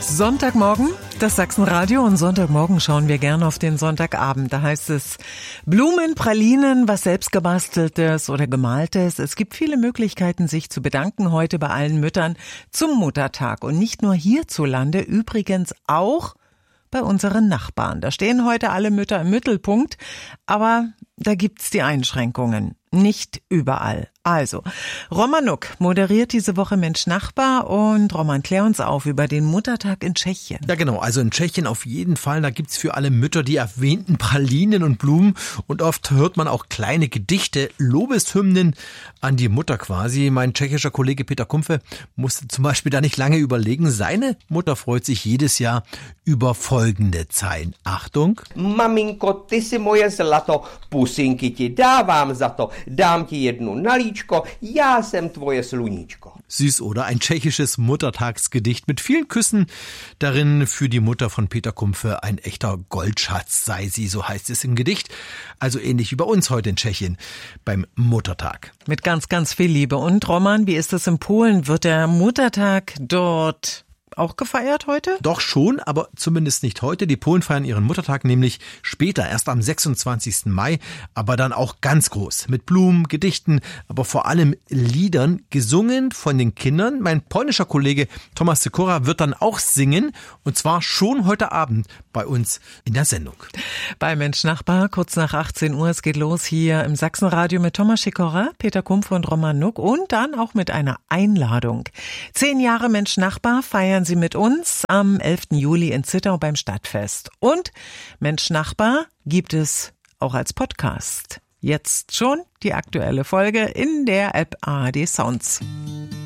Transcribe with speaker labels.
Speaker 1: Sonntagmorgen, das Sachsenradio, und Sonntagmorgen schauen wir gerne auf den Sonntagabend. Da heißt es Blumen, Pralinen, was selbstgebasteltes oder gemaltes. Es gibt viele Möglichkeiten, sich zu bedanken heute bei allen Müttern zum Muttertag. Und nicht nur hierzulande, übrigens auch bei unseren Nachbarn. Da stehen heute alle Mütter im Mittelpunkt, aber da gibt's die Einschränkungen. Nicht überall. Also, Roman Nuk moderiert diese Woche Mensch Nachbar, und Roman, klär uns auf über den Muttertag in Tschechien.
Speaker 2: Ja genau, also in Tschechien auf jeden Fall, da gibt's für alle Mütter die erwähnten Pralinen und Blumen, und oft hört man auch kleine Gedichte, Lobeshymnen an die Mutter quasi. Mein tschechischer Kollege Peter Kumpfe musste zum Beispiel da nicht lange überlegen. Seine Mutter freut sich jedes Jahr über folgende Zeilen. Achtung.
Speaker 3: Maminko, ty si moje zlato, pusinky ti dávám za to, dám ti jednu na líčko, já jsem tvoje sluníčko.
Speaker 2: Süß, oder? Ein tschechisches Muttertagsgedicht mit vielen Küssen. Darin für die Mutter von Peter Kumpfe ein echter Goldschatz sei sie, so heißt es im Gedicht. Also ähnlich wie bei uns heute in Tschechien beim Muttertag.
Speaker 1: Mit ganz, ganz viel Liebe. Und Roman, wie ist das in Polen? Wird der Muttertag dort auch gefeiert heute?
Speaker 2: Doch schon, aber zumindest nicht heute. Die Polen feiern ihren Muttertag nämlich später, erst am 26. Mai, aber dann auch ganz groß. Mit Blumen, Gedichten, aber vor allem Liedern, gesungen von den Kindern. Mein polnischer Kollege Thomas Sikora wird dann auch singen, und zwar schon heute Abend bei uns in der Sendung.
Speaker 1: Bei Mensch Nachbar, kurz nach 18 Uhr. Es geht los hier im Sachsenradio mit Thomas Sikora, Peter Kumpfe und Roman Nuk, und dann auch mit einer Einladung. 10 Jahre Mensch Nachbar feiern Sie mit uns am 11. Juli in Zittau beim Stadtfest. Und Mensch Nachbar gibt es auch als Podcast. Jetzt schon die aktuelle Folge in der App ARD Sounds.